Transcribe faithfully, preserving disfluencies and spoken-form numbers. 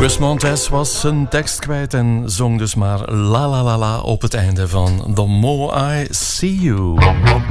Chris Montez was zijn tekst kwijt en zong dus maar la la la la op het einde van The More I See You.